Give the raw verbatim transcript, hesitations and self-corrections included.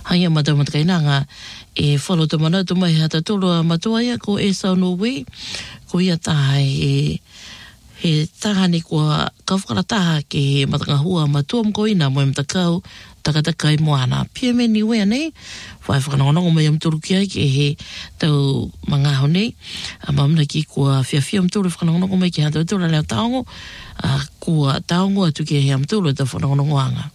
Hanga mata mata kainanga e follow to mana to mai hata tolo matua ia ko e sau no we ko ia tai e he tahani kua kawhakarataha ke he matanga hua matua mkoina mo mtakau takataka i moana. Pia me ni wea nei, whai whakanongongo mai am turu kia ke he tau mangaho nei, a mamna ki kua fia fia am turu whakanongongo mai ki hata tūra leo taongo, a kua taongo atu ke he am tūra ta whakanongongo anga.